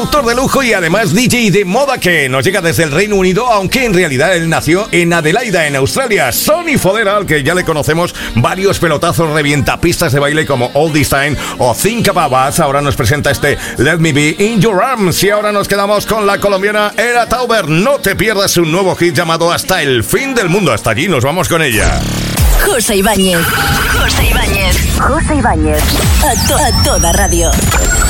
productor de lujo y además DJ de moda que nos llega desde el Reino Unido, aunque en realidad él nació en Adelaida, en Australia. Sonny Fodera, al que ya le conocemos varios pelotazos revientapistas de baile como All This Time o Think About Us. Ahora nos presenta este Let Me Be In Your Arms. Y ahora nos quedamos con la colombiana Era Tauber. No te pierdas un nuevo hit llamado Hasta el Fin del Mundo. Hasta allí nos vamos con ella. José Ibáñez. José Ibáñez. José Ibáñez. A toda radio.